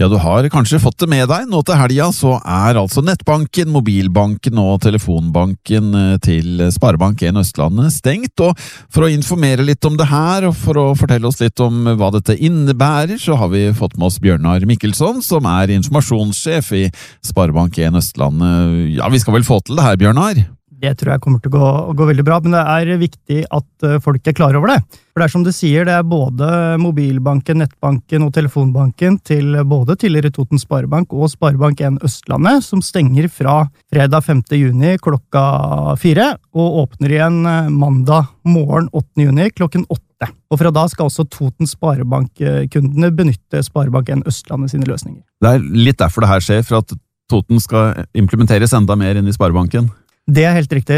Ja, du har kanskje fått det med deg. Nå til helga så altså nettbanken, mobilbanken og telefonbanken til Sparebank1 Østlandet stengt, og for å informere litt om det her, og for å fortelle oss litt om hva dette innebærer, så har vi fått med oss Bjørnar Mikkelsson, som informasjonssjef i Sparebank1 Østlandet. Ja, vi skal vel få til det her, Bjørnar? Det tror jeg kommer til å gå veldig bra, men det viktig at folk klar over det. For det som du sier, det både mobilbanken, nettbanken og telefonbanken til både tidligere Toten Sparebank og Sparebank1 Østlandet, som stenger fra fredag 5. juni klokka 4, og åpner igjen mandag morgen 8. juni klokken 8. Og fra da skal også Toten Sparebank-kundene benytte Sparebank1 Østlandet sine løsninger. Det litt derfor det her skjer, for at Toten skal implementeres enda mer inn i Sparebanken. Det helt riktig.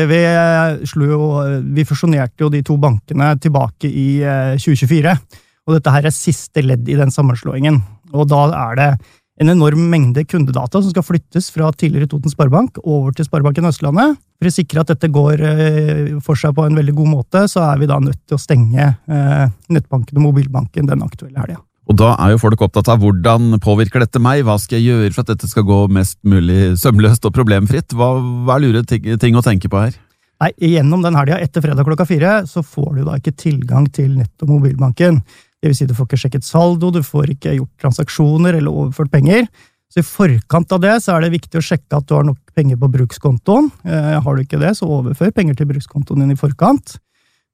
Vi fusjonerte jo de to bankene tilbake i 2024, og dette her siste ledd i den sammenslåingen. Og da det en enorm mengde kundedata som skal flyttes fra tidligere Toten Sparebank over til Sparebanken Østlandet. For å sikre at dette går for seg på en veldig god måte, så vi da nødt til å stenge nettbanken og mobilbanken den aktuelle helgen. Og da jo folk opptatt av hvordan påvirker dette meg, hva skal jeg gjøre for at dette skal gå mest mulig sømløst og problemfritt? Hva lure ting å tenke på her? Nei, gjennom den helgen etter fredag klokka 4, så får du da ikke tilgang til nett- og mobilbanken. Det vil si du får ikke sjekket saldo, du får ikke gjort transaksjoner eller overført penger. Så i forkant av det så det viktig å sjekke at du har nok penger på brukskontoen. Har du ikke det, så overfør penger til brukskontoen din i forkant.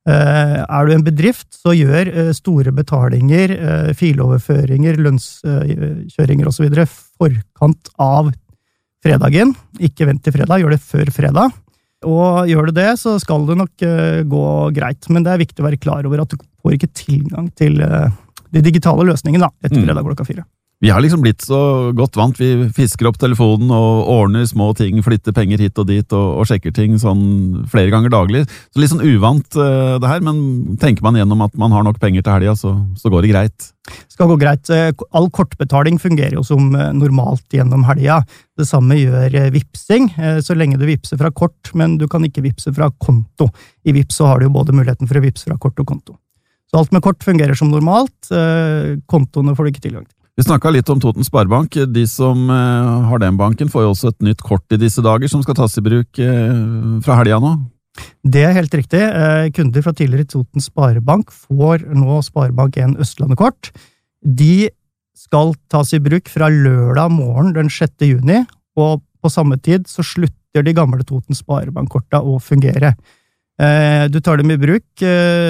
Du en bedrift, så gjør store betalinger, filoverføringer, lønnskjøringer og så videre forkant av fredagen. Ikke vent til fredag, gjør det før fredag. Og gjør du det, så skal det nok gå greit. Men det viktig å være klar over at du får ikke tilgang til de digitale løsningene etter fredag klokka 4. Vi har liksom blitt så godt vant, vi fisker opp telefonen og ordner små ting, flytter penger hit og dit og sjekker ting sånn flere ganger daglig. Så litt sånn uvant det her, men tenker man gjennom at man har nok penger til helga, så går det greit. Skal gå greit. All kortbetaling fungerer jo som normalt gjennom helga. Det samme gjør vipsing, så lenge du vipser fra kort, men du kan ikke vipse fra konto. I vips så har du jo både muligheten for å vipse fra kort og konto. Så alt med kort fungerer som normalt, kontoene får du ikke tilgang til. Vi snakket litt om Toten Sparebank. De som har den banken får jo også et nytt kort i disse dager som skal tas i bruk fra helga nå. Det helt riktig. Kunder fra tidligere Toten Sparebank får nå Sparebank1 Østlandet-kort. De skal tas i bruk fra lørdag morgen den 6. juni, og på samme tid så slutter de gamle Toten Sparebank-korta å fungere. Du tar dem i bruk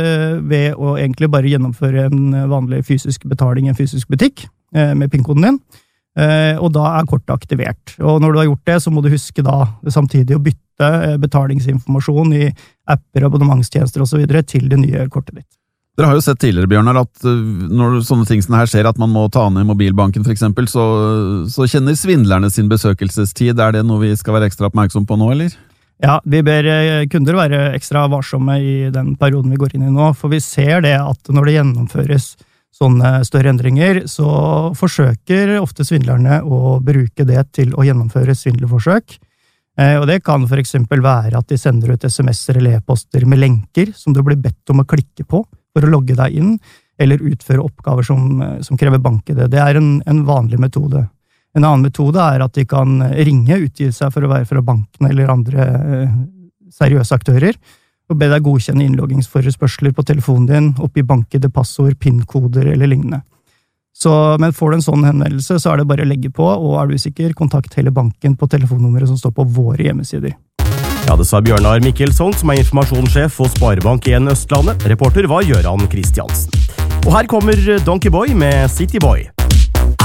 ved å egentlig bare gjennomføre en vanlig fysisk betaling i en fysisk butikk med PIN-koden din, og da kortet aktivert. Og når du har gjort det, så må du huske da samtidig å bytte betalingsinformasjon i apper, abonnementstjenester og så videre til det nye kortet ditt. Dere har jo sett tidligere, Bjørnar, at når sånne ting som her skjer, at man må ta ned mobilbanken for eksempel, så kjenner svindlerne sin besøkelsestid. Det noe vi skal være ekstra oppmerksom på nå, eller? Ja, vi ber kunder være ekstra varsomme i den perioden vi går inn i nå, for vi ser det at når det gjennomføres sånne større endringer, så forsøker ofte svindlerne å bruke det til å gjennomføre svindelforsøk. Og det kan for eksempel være at de sender ut SMS-er eller e-poster med lenker som du blir bedt om å klikke på for å logge deg inn, eller utføre oppgaver som krever bank-ID. Det en vanlig metode. En annen metode at de kan ringe, utgi seg for å være fra banken eller andre seriøse aktører, og be deg godkjenne innloggingsforespørsler på telefonen din, oppgi bank-ID, passord, PIN-koder eller lignende. Men får du en sånn henvendelse, så det bare å legge på, og du usikker, kontakt hele banken på telefonnummeret som står på våre hjemmesider. Ja, det sa Bjørnar Mikkelsson, som informasjonssjef hos Sparebank1 Østlandet. Reporter var Gøran Kristiansen. Og her kommer Donkey Boy med City Boy.